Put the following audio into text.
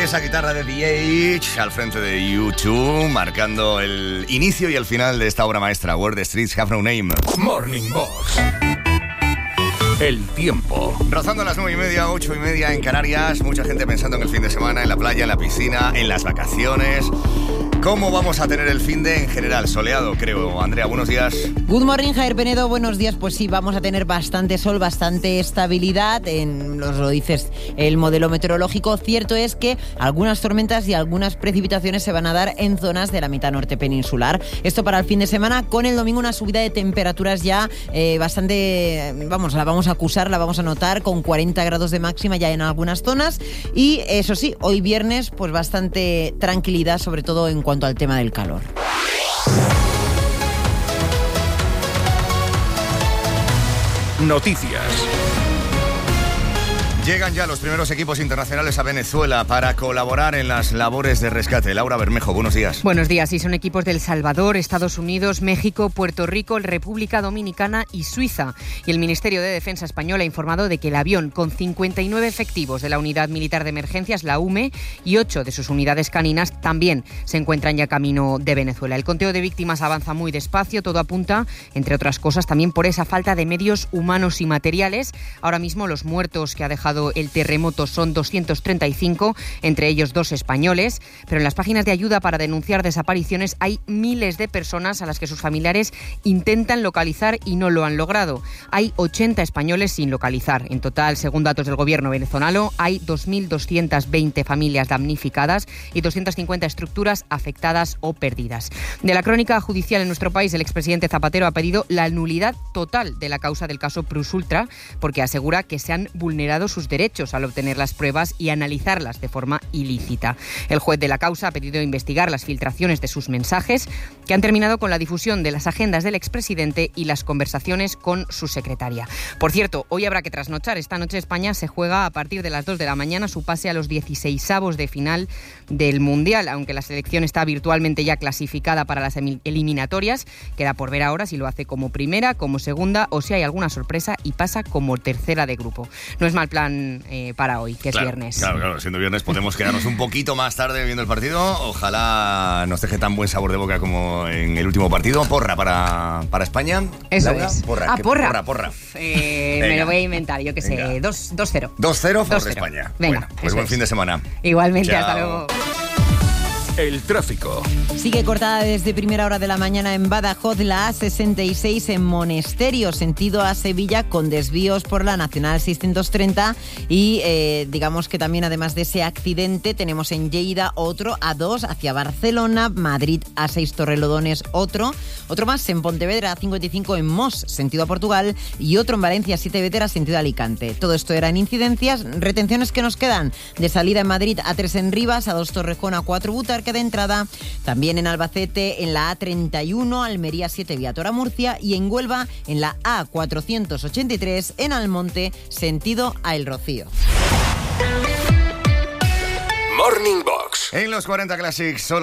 esa guitarra de The Edge al frente de U2, marcando el inicio y el final de esta obra maestra, Where the Streets Have No Name. Morning Box. El tiempo. Rozando las 9:30, 8:30 en Canarias. Mucha gente pensando en el fin de semana, en la playa, en la piscina, en las vacaciones. ¿Cómo vamos a tener el fin de en general? Soleado, creo. Andrea, buenos días. Good morning, Javier Penedo. Buenos días. Pues sí, vamos a tener bastante sol, bastante estabilidad. Lo dices el modelo meteorológico. Cierto es que algunas tormentas y algunas precipitaciones se van a dar en zonas de la mitad norte peninsular. Esto para el fin de semana. Con el domingo una subida de temperaturas ya bastante... la vamos a acusar, la vamos a notar con 40 grados de máxima ya en algunas zonas. Y eso sí, hoy viernes pues bastante tranquilidad, sobre todo en cuanto al tema del calor. Noticias. Llegan ya los primeros equipos internacionales a Venezuela para colaborar en las labores de rescate. Laura Bermejo, buenos días. Buenos días. Sí, son equipos de El Salvador, Estados Unidos, México, Puerto Rico, República Dominicana y Suiza. Y el Ministerio de Defensa español ha informado de que el avión, con 59 efectivos de la Unidad Militar de Emergencias, la UME, y 8 de sus unidades caninas, también se encuentran ya camino de Venezuela. El conteo de víctimas avanza muy despacio. Todo apunta, entre otras cosas, también por esa falta de medios humanos y materiales. Ahora mismo los muertos que ha dejado el terremoto son 235, entre ellos 2 españoles, pero en las páginas de ayuda para denunciar desapariciones hay miles de personas a las que sus familiares intentan localizar y no lo han logrado. Hay 80 españoles sin localizar. En total, según datos del gobierno venezolano, hay 2.220 familias damnificadas y 250 estructuras afectadas o perdidas. De la crónica judicial en nuestro país, el expresidente Zapatero ha pedido la nulidad total de la causa del caso Plus Ultra, porque asegura que se han vulnerado sus derechos al obtener las pruebas y analizarlas de forma ilícita. El juez de la causa ha pedido investigar las filtraciones de sus mensajes, que han terminado con la difusión de las agendas del expresidente y las conversaciones con su secretaria. Por cierto, hoy habrá que trasnochar. Esta noche España se juega a partir de las 2 de la mañana su pase a los 16avos de final del Mundial. Aunque la selección está virtualmente ya clasificada para las eliminatorias, queda por ver ahora si lo hace como primera, como segunda o si hay alguna sorpresa y pasa como tercera de grupo. No es mal plan para hoy, que es viernes. Claro, siendo viernes podemos quedarnos un poquito más tarde viendo el partido. Ojalá nos deje tan buen sabor de boca como en el último partido. Porra para España. Eso Laura, es. Porra. Porra. Me lo voy a inventar, yo qué sé. 2-0. 2-0 por España. Venga, bueno, pues buen fin de semana. Igualmente, Chao. hasta luego. El tráfico. Sigue cortada desde primera hora de la mañana en Badajoz la A66 en Monesterio, sentido a Sevilla, con desvíos por la Nacional 630 y digamos que también además de ese accidente tenemos en Lleida otro A2 hacia Barcelona, Madrid A6 Torrelodones otro más en Pontevedra A55 en Mos, sentido a Portugal, y otro en Valencia 7 Vétera, sentido a Alicante. Todo esto eran incidencias. Retenciones que nos quedan: de salida en Madrid A3 en Rivas, A2 Torrejón, A4 Butarque de entrada, también en Albacete en la A31, Almería 7 Viatora Murcia, y en Huelva en la A483 en Almonte, sentido a El Rocío. Morning Box. En los 40 Classics solo